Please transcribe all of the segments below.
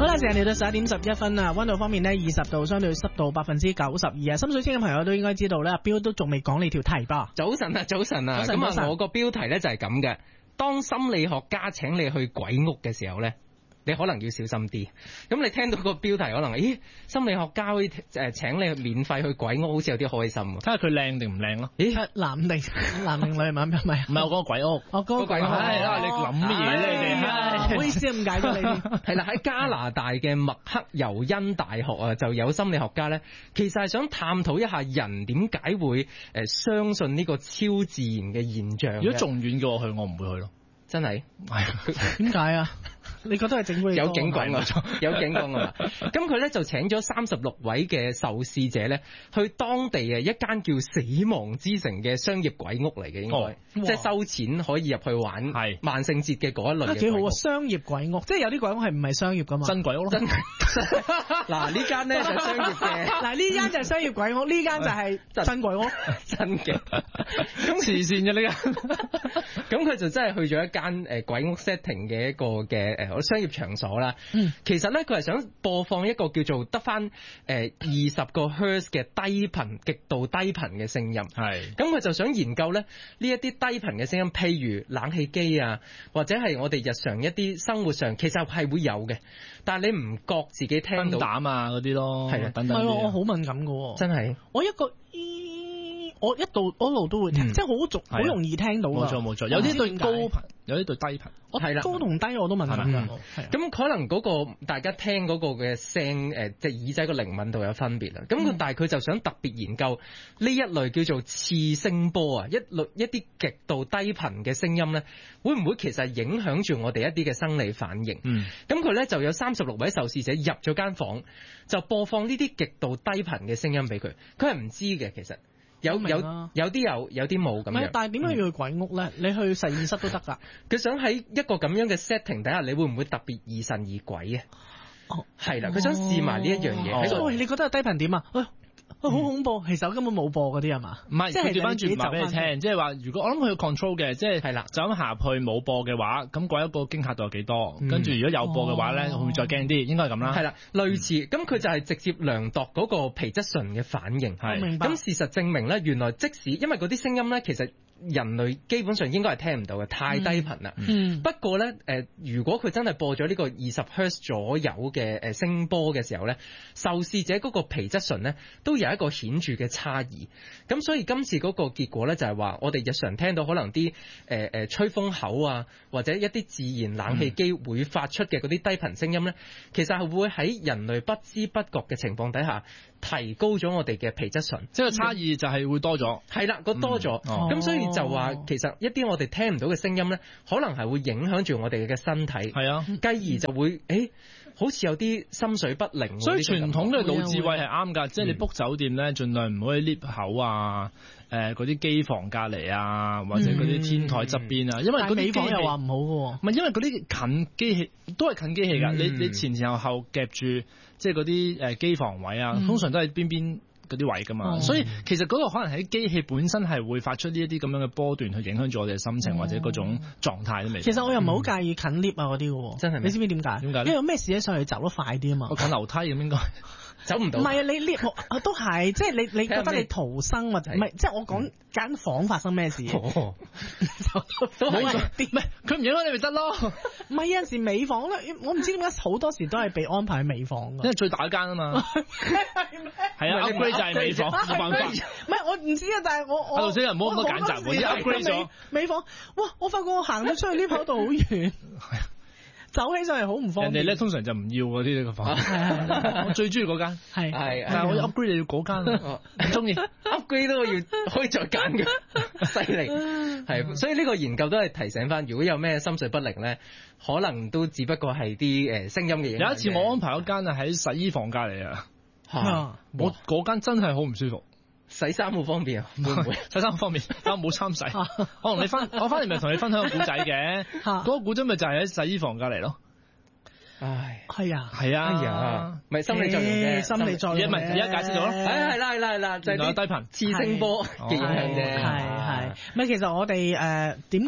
好啦，時間嚟到11:11啊，溫度方面呢，20度，相對濕度92%啊。深水清嘅朋友都應該知道咧，阿標都仲未講你條題吧？ 早晨啊，咁啊，我個標題咧就係咁嘅。當心理學家請你去鬼屋嘅時候咧，你可能要小心啲。咁你聽到個標題可能，咦，心理學家會請你免費去鬼屋，好似有啲開心。睇下佢靚定唔靚咯？咦，男定女係咪？唔係我講鬼屋，我講鬼屋。係啦，你諗乜嘢咧？你唔好意思咁解咗你。係啦，喺加拿大嘅麥克尤恩大學啊，就有心理學家咧，其實係想探討一下人點解會相信呢個超自然嘅現象。如果仲遠嘅我去，我唔會去咯。真係，點解啊？你覺得係整蠱你？有警棍啊！有警棍啊！咁佢咧就請咗36位嘅受試者咧，去當地嘅一間叫死亡之城嘅商業鬼屋嚟嘅，應該即係收錢可以入去玩，係萬聖節嘅嗰一類嘅。幾好啊！商業鬼屋，即係有啲鬼屋係唔係商業噶嘛？真鬼屋咯！真嗱呢間咧就係商業嘅，嗱呢間就係商業鬼屋，呢間就係真鬼屋，真嘅。咁慈善嘅呢間，咁佢就真係去咗一間鬼屋 setting 嘅一個嘅商業場所啦。其實咧佢係想播放一個叫做得翻20個 Hertz 嘅低頻極度低頻嘅聲音。係咁佢就想研究咧呢一啲低頻嘅聲音，譬如冷氣機啊，或者係我哋日常一啲生活上其實係會有嘅，但係你唔覺自己聽到膽啊嗰啲咯。係啊，等等。唔係我好敏感㗎，真係我一個我一路都會聽，即係好容易聽到。冇錯，有啲對高頻，有啲對低頻。係啦，高同低我都敏感㗎。咁可能嗰個大家聽嗰個嘅聲，即係耳仔個靈敏度有分別啦。咁但係佢就想特別研究呢一類叫做次聲波啊，一啲極度低頻嘅聲音咧，會唔會其實影響住我哋一啲嘅生理反應？咁佢咧就有36位受試者入咗間房，就播放呢啲極度低頻嘅聲音俾佢，佢係唔知嘅其實。有啲有啲冇咁樣。但係點解要去鬼屋咧？你去實驗室都得㗎。佢想喺一個咁樣嘅 setting 底下，你會唔會特別疑神疑鬼啊？係啦，佢想試埋呢一樣嘢。喂，你覺得低頻點啊？好恐怖！其實我根本冇播嗰啲係嘛？唔係，佢調翻轉話俾你聽，即係話如果我諗佢要 control 嘅，即係係啦，就咁下去冇播嘅話，咁嗰一個驚嚇度有幾多？跟住如果有播嘅話咧，會唔會再驚啲？應該係咁啦。係啦，類似咁佢就係直接量度嗰個皮質醇嘅反應。係，明白。咁事實證明咧，原來即使因為嗰啲聲音咧，其實人類基本上應該係聽唔到嘅，太低頻啦。不過咧，如果佢真係播咗呢個20 Hertz 左右嘅聲波嘅時候咧，受試者嗰個皮質醇咧都有一個顯著嘅差異。咁所以今次嗰個結果咧就係話，我哋日常聽到可能啲吹風口啊，或者一啲自然冷氣機會發出嘅嗰啲低頻聲音咧，其實係會喺人類不知不覺嘅情況底下提高咗我哋嘅皮質醇，即係差異就係會多咗。係啦，個多咗。咁所以就話其實一啲我哋聽唔到嘅聲音咧，可能係會影響住我哋嘅身體。係啊，繼而就會好似有啲心水不寧。所以傳統嘅腦智慧係啱㗎，即係你 book 酒店咧，盡量唔好喺 lift 口啊，嗰啲機房隔離啊，或者嗰啲天台側邊啊，因為嗰啲美房又話唔好㗎喎。唔係因為嗰啲近機器都係近機器㗎，你前前後後夾住即係嗰啲機房位啊，通常都係邊嗰啲位㗎嘛，所以其實嗰個可能喺機器本身係會發出呢一啲咁樣嘅波段，去影響住我哋嘅心情或者嗰種狀態都未。其實我又唔係好介意近 lift 啊嗰啲嘅喎，真係你知唔知點解？點解？因為有咩事咧上嚟走得快啲啊嘛。我近樓梯咁應該。走唔到，唔係啊！你 lift 都係，即係你覺得你逃生或者唔係，即係我講間房發生咩事，都係啲，唔係佢唔影響你咪得咯。唔係有陣時美房咧，我唔知點解好多時都係被安排喺美房㗎，因為最大間啊嘛。係啊 ，upgrade 就係美房，冇辦法。唔係我唔知啊，但係我頭先人唔好咁多揀擇喎，一 upgrade 咗美房，哇！我發覺我行到出去 lift 度好遠。走起上嚟好唔方便。人哋咧通常就唔要嗰啲呢個房。係我最中意嗰間。係。但係我 upgrade 要嗰間，唔中意 upgrade 都要可以再揀嘅，犀利。係，所以呢個研究都係提醒翻，如果有咩心水不寧咧，可能都只不過係啲聲音嘅影響。有一次我安排嗰間啊喺洗衣房隔離啊，我嗰間真係好唔舒服。洗衫好方便啊，會唔會？洗衫好方便，但我冇參洗。我翻嚟咪同你分享個古仔嘅，嗰個古仔咪就係喺洗衣房隔離咯。唉，係啊，係啊，咪心理作用嘅，心理作用。咪而家解釋咗咯。係啦，就係啲低頻次聲波嘅影響啫。係，咪其實我哋點講？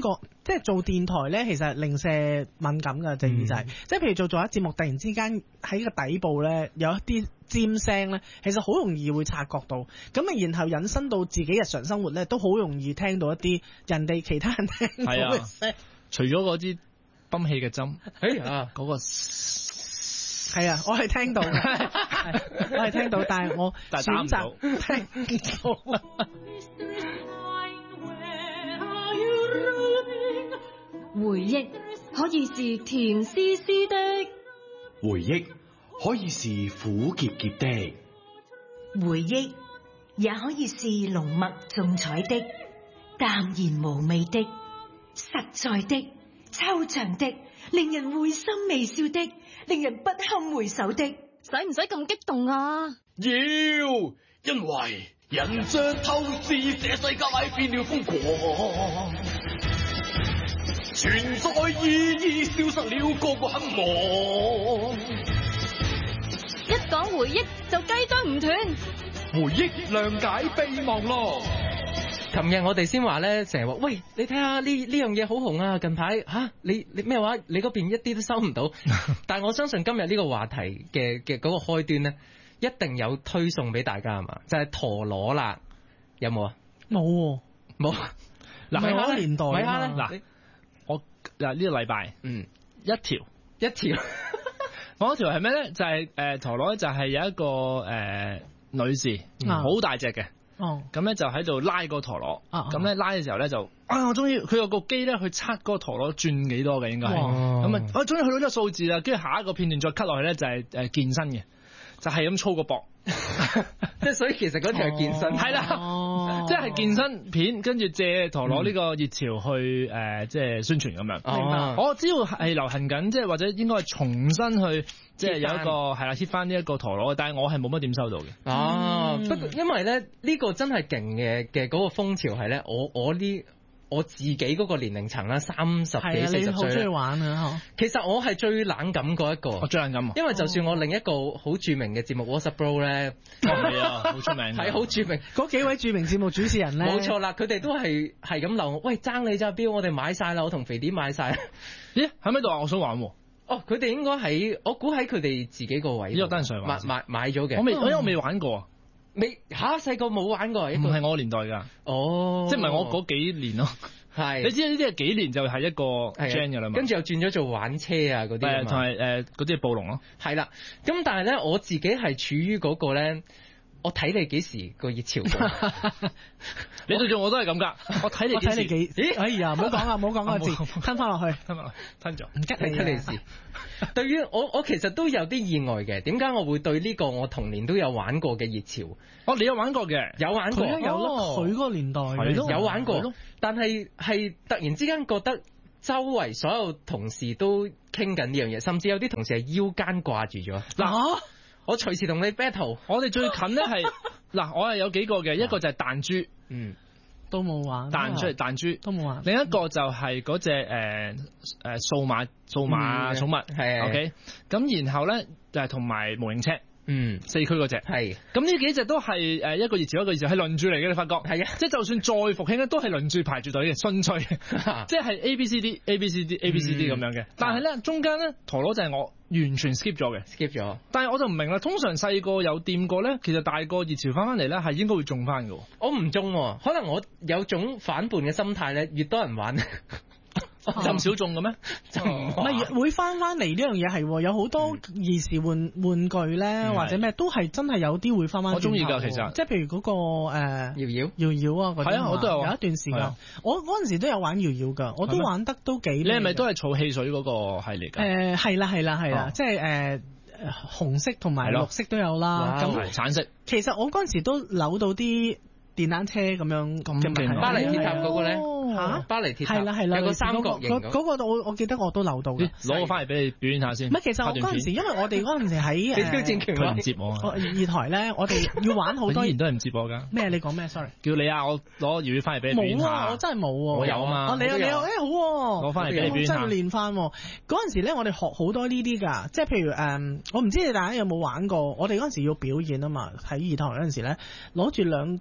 即係做電台咧，其實零舍敏感㗎隻耳仔，即係譬如做一節目，突然之間喺個底部咧有一啲尖聲咧，其實好容易會察覺到，咁啊然後引申到自己日常生活咧，都好容易聽到一啲人哋其他人聽到嘅聲。 除咗嗰支泵氣嘅針，嗰個係啊，我係聽到嘅，我係聽到，但係我選擇聽唔到。 回憶可以是甜絲絲的， 回憶可以是苦澀澀的， 回憶也可以是濃墨重彩的，淡然無味的，實在的，抽象的，令人會心微笑的，令人不堪回首的。 使唔使咁激動啊？ 要，因為人像透視，這世界變了瘋狂，存在意義消失了，個個很忙。 一講回憶就雞啄唔斷， 回憶諒解備忘錄。 琴日我哋先話咧，成日話喂，你睇下呢樣嘢好紅啊！近排你咩話？你嗰邊一啲都收唔到。但係我相信今日呢個話題嘅嗰個開端咧，一定有推送俾大家係嘛？就係陀螺啦，有冇啊？ 冇。 嗱喺嗰個年代嗱，我嗱呢個禮拜一條，嗰條係咩咧？就係陀螺，就係有一個女士好大隻嘅。咁咧就喺度拉個陀螺，咁咧拉嘅時候咧就我終於佢有個機咧去測嗰個陀螺轉幾多嘅應該係，咁啊我終於去到呢個數字啦，跟住下一個片段再 cut 落去咧就係健身嘅，就係咁操個膊， 即係所以其實嗰條係健身， 係啦，即係健身片，跟住借陀螺呢個熱潮去即係宣傳咁樣。明白。我只要係流行緊，即係或者應該係重新去。即係有一個係啦 hit 翻呢一個陀螺，但係我係冇乜點收到嘅。 不過因為咧呢個真係勁嘅嗰個風潮係咧，我自己嗰個年齡層啦，30幾40歲，你好中意玩啊！ 其實我係最冷感嗰一個， 我最冷感， 因為就算我另一個好著名嘅節目 What's Up Bro 咧， 係啊，好出名， 係好著名。 嗰幾位著名節目主持人咧， 冇錯啦，佢哋都係咁留我，喂爭你咋標，我哋買晒啦，我同肥點買晒。 咦喺咪度啊？我想玩喎。 佢哋應該喺，我估喺佢哋自己個位。有單上買咗嘅。 我未玩過啊。 未細個冇玩過，唔係我年代㗎。即係唔係我嗰幾年咯。係。你知呢啲係幾年就係一個 gen 㗎啦嘛。 跟住又轉咗做玩車啊嗰啲。 同埋嗰啲暴龍咯。 係啦，咁但係咧我自己係處於嗰個咧。我睇你幾時個熱潮過？ 你對住我都係咁噶。我睇你幾？ 咦？哎呀，唔好講啊，唔好講個字，吞翻落去， 吞咗。 唔吉你事。對於我其實都有啲意外嘅。點解我會對呢個我童年都有玩過嘅熱潮？ 你有玩過嘅？ 有玩過。 有咯，佢嗰個年代有玩過。但係突然之間覺得周圍所有同事都傾緊呢樣嘢，甚至有啲同事係腰間掛住咗。嗱。我隨時同你 battle， 我哋最近咧係嗱，我係有幾個嘅，一個就係彈珠， 都冇玩， 彈出嚟彈珠都冇玩， 另一個就係嗰隻數碼寵物，係 OK，咁然後咧就係同埋模型車。四驅嗰隻係，咁呢幾隻都係一個熱潮一個熱潮，係輪住嚟嘅，你發覺係啊，即係就算再復興咧，都係輪住排住隊嘅順序，即係 A B C D A B C D A B C D 咁樣嘅。但係咧中間咧陀螺就係我完全 skip 咗嘅，skip 咗。但係我就唔明啦，通常細個有掂過咧，其實大個熱潮翻嚟咧係應該會中翻嘅。 我唔中，可能我有種反叛嘅心態咧，越多人玩。 咁少中嘅咩？ 唔係會翻嚟呢樣嘢係，有好多兒時玩具咧，或者咩都係真係有啲會翻。 我中意㗎，其實即係譬如嗰個搖搖啊嗰啲。係啊，我都有一段時間，我嗰陣時都有玩搖搖㗎，我都玩得都幾。你係咪都係儲汽水嗰個系列㗎？ 係啦，即係紅色同埋綠色都有啦。 咁橙色。 其實我嗰陣時都扭到啲電單車咁樣咁巴黎鐵塔嗰個咧巴黎鐵塔係啦， 有個三角形嗰個我記得我都扭到嘅。 攞個翻嚟俾你表演下先。 唔係，其實我嗰陣時，因為我哋嗰陣時喺挑戰權， 佢唔接我。 二台咧，我哋要玩好多。 依然都係唔接我㗎。咩？ 你講咩 ？sorry。 叫你啊！我攞搖搖翻嚟俾你表演下。 冇啊！我真係冇喎。 我有啊嘛。 你有好喎。 攞翻嚟俾你表演下。 真係練翻。嗰陣時咧，我哋學好多呢啲㗎，即係譬如我唔知你大家有冇玩過？我哋嗰陣時要表演啊嘛，喺二台嗰陣時咧，攞住兩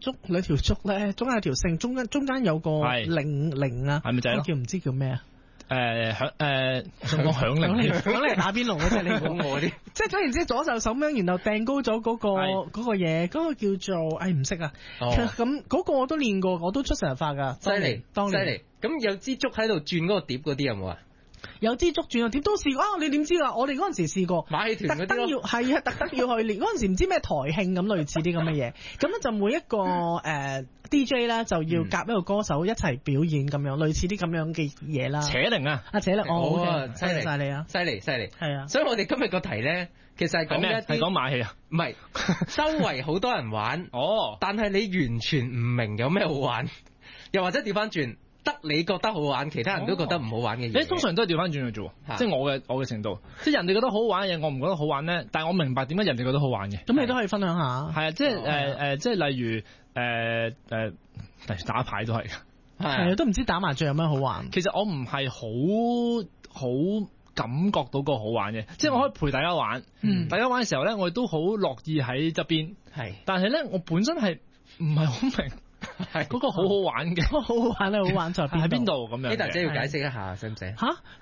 條竹咧，中間有條繩，中間有個鈴啊， 係咪就係叫唔知叫咩啊？ 仲講響鈴， 響鈴打邊爐嗰隻，你講我啲，即係總言之左手手咁樣，然後掟高咗嗰個嘢，嗰個叫做唔識啊。咁嗰個我都練過，我都出神入化㗎。 犀利，犀利。咁有支竹喺度轉嗰個碟嗰啲有冇啊？ 有支竹轉個碟都試過啊！你點知㗎？我哋嗰陣時試過馬戲團嗰啲咯， 係啊，特登要去練嗰陣時唔知咩台慶咁類似啲咁嘅嘢，咁咧就每一個DJ 咧就要夾一個歌手一齊表演咁樣，類似啲咁樣嘅嘢啦。 扯鈴啊， 扯鈴， 好啊，犀利晒你啊， 犀利， 係啊。 所以我哋今日個題咧，其實係講咩？ 係講馬戲啊？ 唔係，周圍好多人玩，但係你完全唔明有咩好玩，又或者調翻轉。得你覺得好玩，其他人都覺得唔好玩嘅嘢。 通常都係調翻轉去做，即係我嘅程度。即係人哋覺得好玩嘅嘢，我唔覺得好玩咧。但係我明白點解人哋覺得好玩嘅。 咁你都可以分享下。係啊，即係即係例如打牌都係。 係啊，都唔知打麻雀有咩好玩。 其實我唔係好感覺到個好玩嘅，即係我可以陪大家玩。大家玩嘅時候咧，我亦都好樂意喺側邊。係。但係咧，我本身係唔係好明。係嗰個好好玩嘅， 好好玩咧，好玩在邊度咁樣？ 呢大姐要解釋一下，使唔使？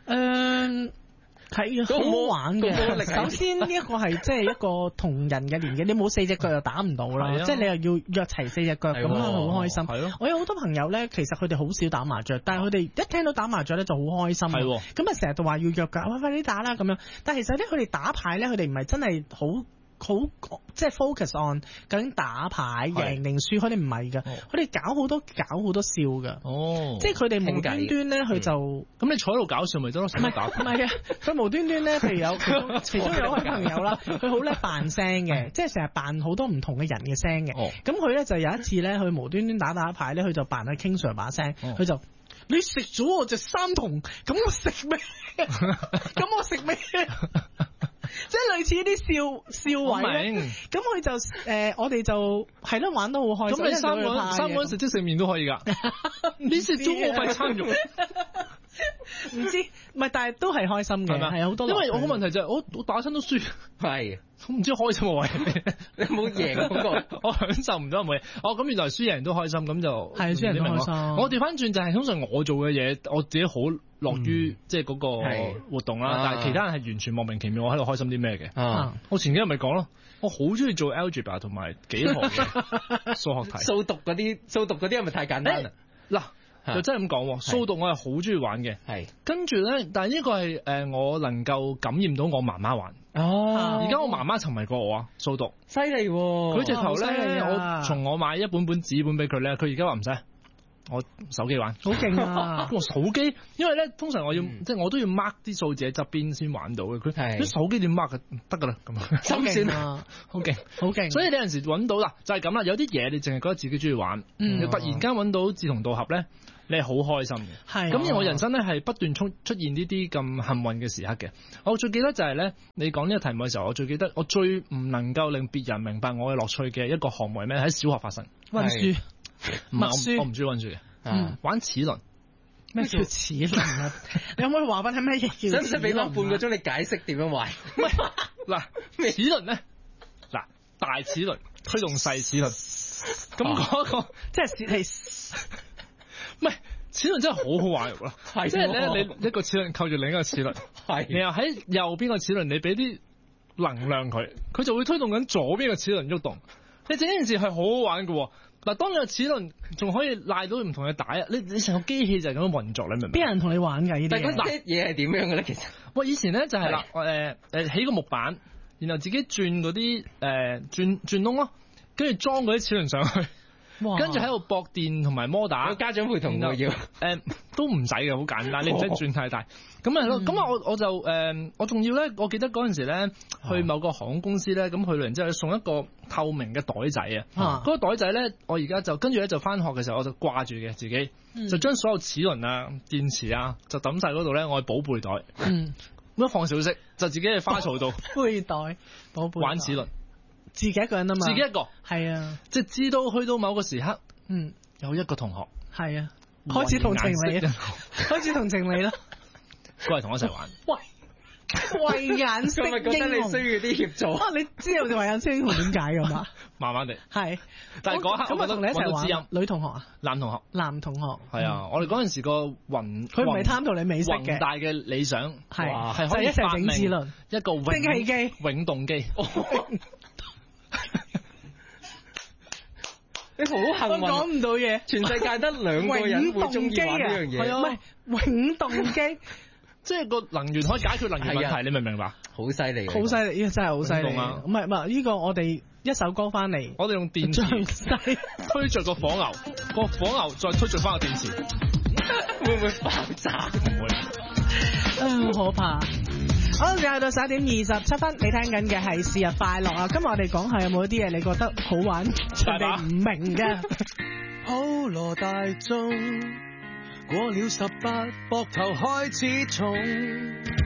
係好好玩嘅。首先呢一個係即係一個同人嘅連結，你冇4隻腳又打唔到啦，即係你又要約齊4隻腳咁樣好開心。係咯，我有好多朋友咧，其實佢哋好少打麻雀，但係佢哋一聽到打麻雀咧就好開心。係咁啊，成日都話要約腳，快啲打啦咁樣。但係其實咧，佢哋打牌咧，佢哋唔係真係好即係 focus on 究竟打牌贏定輸，佢哋唔係㗎，佢哋搞好多笑㗎。即係佢哋無端端咧，佢就咁你坐喺度搞笑咪得咯？唔係嘅，佢無端端咧，譬如有其中有一位朋友啦，佢好叻扮聲嘅，即係成日扮好多唔同嘅人嘅聲嘅。咁佢咧就有一次咧，佢無端端打牌咧，佢就扮阿 King Sir 把聲，佢就你食咗我隻三筒，咁我食咩？咁我食咩？即係類似一啲笑位咧，咁佢就我哋就係咯，玩得好開心。 咁你三個人食即食麵都可以㗎。你食咗我塊餐肉， 唔知唔係，但係都係開心嘅，係好多。 因為我個問題就係我打親都輸， 係我唔知開心個位， 你冇贏嗰個， 我享受唔到係咪？咁原來輸贏都開心，咁就係輸贏都開心。 我調翻轉就係通常我做嘅嘢，我自己好樂於即係嗰個活動啦，但係其他人係完全莫名其妙，我喺度開心啲咩嘅。我前幾日咪講咯，我好中意做 algebra 同埋幾何嘅數學題。 數獨嗰啲係咪太簡單啦？ 嗱，就真係咁講，數獨我係好中意玩嘅。係跟住咧，但係呢個係我能夠感染到我媽媽玩。而家我媽媽沉迷過我啊，數獨犀利喎！ 佢直頭咧，我從我買一本紙本俾佢咧，佢而家話唔使。我手機玩， 好勁啊！ 我手機，因為咧通常我要即係我都要 mark 啲數字喺側邊先玩到嘅。佢啲手機點 mark 得㗎啦，咁心算啊，好勁，好勁！ 所以你有陣時揾到啦，就係咁啦。有啲嘢你淨係覺得自己中意玩，你突然間揾到志同道合咧，你係好開心嘅。係咁，而我人生咧係不斷出現呢啲咁幸運嘅時刻嘅。我最記得就係咧，你講呢個題目嘅時候，我最記得我最唔能夠令別人明白我嘅樂趣嘅一個項目係咩？喺小學發生， 溫書。 我唔中意溫書嘅，玩齒輪。 咩叫齒輪啊？你可唔可以話翻係咩嘢叫？ 使唔使俾多半個鐘你解釋點樣玩？ 嗱，齒輪咧，嗱，大齒輪推動細齒輪，咁嗰個即係唔係齒輪真係好好玩㗎啦，即係咧你一個齒輪扣住另一個齒輪，然後喺右邊個齒輪你俾啲能量佢就會推動緊左邊個齒輪喐動。你整件事係好好玩㗎。嗱，當你個齒輪仲可以賴到唔同嘅帶啊！你成個機器就係咁樣運作，你明唔明？ 邊有人同你玩㗎？呢啲但係嗰啲嘢係點樣嘅咧？其實， 喂，以前咧就係啦，起個木板，然後自己轉嗰啲轉窿咯，跟住裝嗰啲齒輪上去，跟住喺度駁電同埋摩打。 家長陪同我要都唔使嘅，好簡單，你唔使轉太大。咁係咯，咁啊我就我仲要咧，我記得嗰陣時咧去某個航空公司咧，咁去完之後送一個透明嘅袋仔啊，嗰個袋仔咧，我而家就跟住咧就翻學嘅時候我就掛住嘅自己，就將所有齒輪啊、電池啊就抌晒嗰度咧，我係寶貝袋，咁一放小息就自己喺花槽度貝袋寶貝玩齒輪， 自己一個人啊嘛， 自己一個係啊， 即係知道去到某個時刻，有一個同學係啊，開始同情你啦，開始同情你啦。 過嚟同我一齊玩。 喂， 慧眼識英雄。 佢咪覺得你需要啲協助？ 你知道慧眼識英雄點解噶嘛？ 慢慢地係， 但係嗰刻咁同你一齊玩知音， 女同學啊， 男同學係啊，我哋嗰陣時個佢唔係貪圖你美色嘅， 宏大嘅理想係可以一齊整智論， 一個蒸汽機、 永動機。 你好幸運， 講唔到嘢， 全世界得2個人會中意玩呢樣嘢， 唔係永動機。 即係個能源可以解決能源問題，你明唔明白？ 好犀利， 好犀利，呢個真係好犀利啊！唔係呢個我哋一首歌翻嚟， 我哋用電池推着個火牛，個火牛再推着翻個電池， 會唔會爆炸？ 唔會， 好可怕！好，又去到11:27，你聽緊嘅係是日快樂啊！今日我哋講下有冇一啲嘢你覺得好玩，人哋唔明嘅？ 普羅大眾過了18，膊頭開始重。